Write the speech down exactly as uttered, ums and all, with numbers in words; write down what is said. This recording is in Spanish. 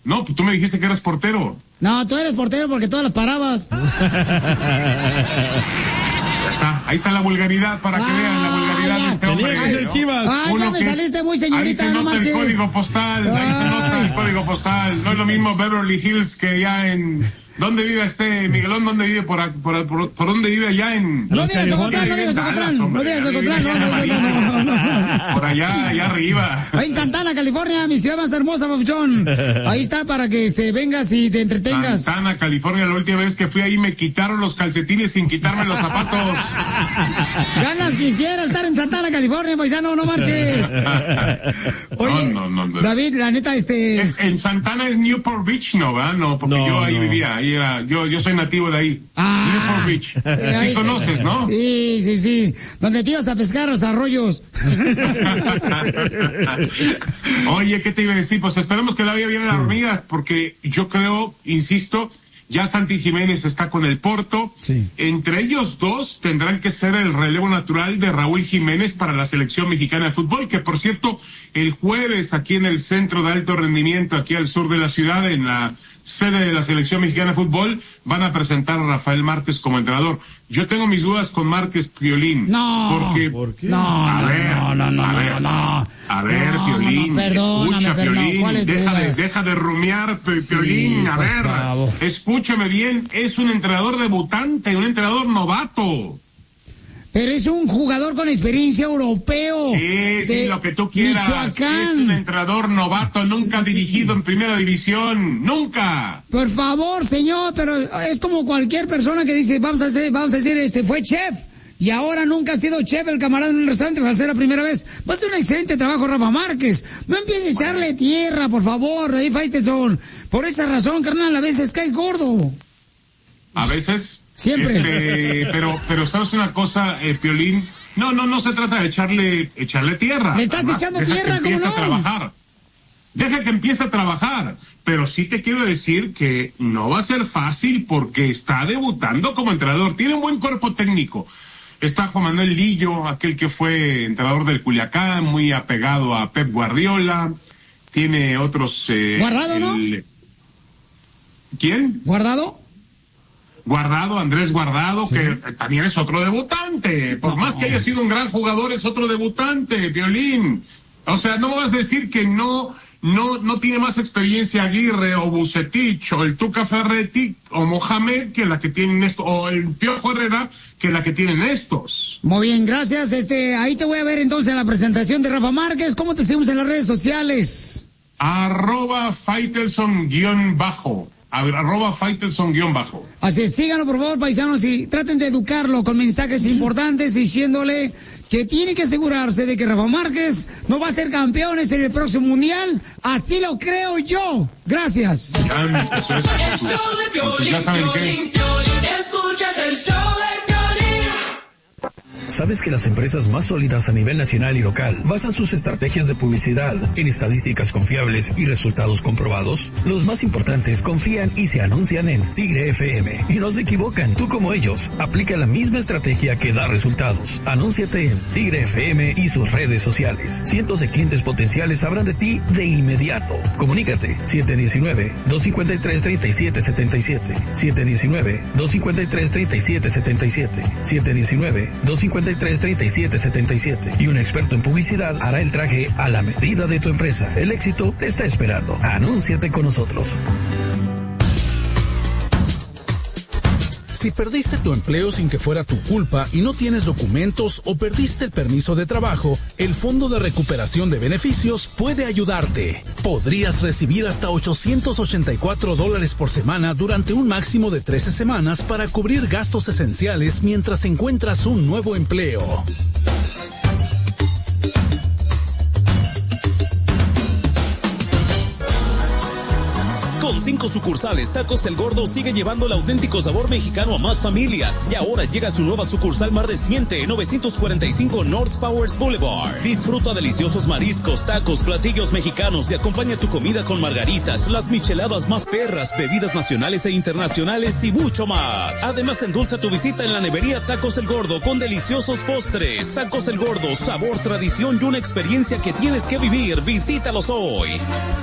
No, pues tú me dijiste que eras portero. No, tú eres portero porque todas las parabas. Ya está, ahí está la vulgaridad para que ah, vean la vulgaridad ya. de este hombre. Tenía que ser Chivas. Ah, ya me saliste muy señorita, ahí se no nota marches. el código postal, ah. ahí se nota el código postal. No es lo mismo Beverly Hills que ya en... ¿Dónde vive este Miguelón? ¿Dónde vive? ¿Por, por, por, por dónde vive allá en...? No digas Ocotlán, no digas Ocotlán, no digas Ocotlán, no, no, no, no, no. Por allá, allá arriba. Ahí en Santana, California, mi ciudad más hermosa, papuchón. Ahí está para que este, vengas y te entretengas. Santana, California, la última vez que fui ahí me quitaron los calcetines sin quitarme los zapatos. Ganas quisiera estar en Santana, California, paisano, no marches. Oye, no, no, no, no. David, la neta, este... Es, en Santana es Newport Beach, ¿no, verdad? No, porque no, yo ahí no. vivía. Ahí era, yo, yo soy nativo de ahí. Ah, Newport Beach. Sí ahí, conoces, ¿no? Sí, sí, sí. Donde te ibas a pescar los arroyos. Oye, ¿qué te iba a decir? Pues esperemos que la vaya bien a la hormiga, porque yo creo, insisto, ya Santi Jiménez está con el Porto. Sí. Entre ellos dos tendrán que ser el relevo natural de Raúl Jiménez para la selección mexicana de fútbol, que por cierto, el jueves aquí en el Centro de Alto Rendimiento, aquí al sur de la ciudad, en la sede de la selección mexicana de fútbol, van a presentar a Rafael Márquez como entrenador. Yo tengo mis dudas con Márquez, Piolín. No. Porque, ¿Por qué? No, a no, ver, no, no, no, a ver, no, no. A ver, no, Piolín, no, no, escucha, perdóname, Piolín, deja de, dudas? deja de rumiar, Sí, Piolín, a ver, favor. Escúchame bien, es un entrenador debutante, un entrenador novato. Pero es un jugador con experiencia europeo. Sí, sí, lo que tú quieras. Michoacán. Es un entrenador novato, nunca dirigido en primera división, nunca. Por favor, señor, pero es como cualquier persona que dice, vamos a hacer, vamos a decir, este, fue chef. Y ahora nunca ha sido chef el camarada en un restaurante, va a ser la primera vez. Va a ser un excelente trabajo, Rafa Márquez. No empiece a echarle tierra, por favor, David Faitelson. Por esa razón, carnal, a veces cae gordo. A veces... Siempre. Este, pero, pero sabes una cosa, eh, Piolín, no, no, no se trata de echarle, echarle tierra. ¿Le estás Además, echando deja tierra, que cómo empiece no? a trabajar. Deja que empiece a trabajar. Pero sí te quiero decir que no va a ser fácil porque está debutando como entrenador. Tiene un buen cuerpo técnico. Está Juan Manuel Lillo, aquel que fue entrenador del Culiacán, muy apegado a Pep Guardiola. Tiene otros... Eh, ¿Guardado, no? el... ¿Quién? ¿Guardado? Guardado, Andrés Guardado, ¿sí? Que también es otro debutante. Por no. más que haya sido un gran jugador, es otro debutante, Piolín. O sea, no me vas a decir que no, no, no tiene más experiencia Aguirre o Bucetich o el Tuca Ferretti o Mohamed que la que tienen estos, o el Piojo Herrera que la que tienen estos. Muy bien, gracias. Este, ahí te voy a ver entonces en la presentación de Rafa Márquez. ¿Cómo te seguimos en las redes sociales? Arroba Faitelson guión bajo. Arroba Faitelson guión bajo. Así es, síganlo por favor, paisanos, y traten de educarlo con mensajes importantes diciéndole que tiene que asegurarse de que Rafa Márquez no va a ser campeones en el próximo mundial. Así lo creo yo. Gracias. Ya, eso es, el show de Piolín, ya saben Piolín, qué. Piolín, escuchas el show de Piolín. ¿Sabes que las empresas más sólidas a nivel nacional y local basan sus estrategias de publicidad en estadísticas confiables y resultados comprobados? Los más importantes confían y se anuncian en Tigre F M. Y no se equivocan, tú como ellos, aplica la misma estrategia que da resultados. Anúnciate en Tigre F M y sus redes sociales. Cientos de clientes potenciales sabrán de ti de inmediato. Comunícate siete uno nueve, dos cinco tres, tres siete siete siete, siete uno nueve, dos cinco tres, tres siete siete siete, siete uno nueve, dos cinco tres, tres siete siete siete y un experto en publicidad hará el traje a la medida de tu empresa. El éxito te está esperando. Anúnciate con nosotros. Si perdiste tu empleo sin que fuera tu culpa y no tienes documentos o perdiste el permiso de trabajo, el Fondo de Recuperación de Beneficios puede ayudarte. Podrías recibir hasta ochocientos ochenta y cuatro dólares por semana durante un máximo de trece semanas para cubrir gastos esenciales mientras encuentras un nuevo empleo. Con cinco sucursales, Tacos El Gordo sigue llevando el auténtico sabor mexicano a más familias. Y ahora llega su nueva sucursal más reciente, novecientos cuarenta y cinco North Powers Boulevard. Disfruta deliciosos mariscos, tacos, platillos mexicanos y acompaña tu comida con margaritas, las micheladas más perras, bebidas nacionales e internacionales y mucho más. Además, endulza tu visita en la nevería Tacos El Gordo con deliciosos postres. Tacos El Gordo, sabor, tradición y una experiencia que tienes que vivir. Visítalos hoy.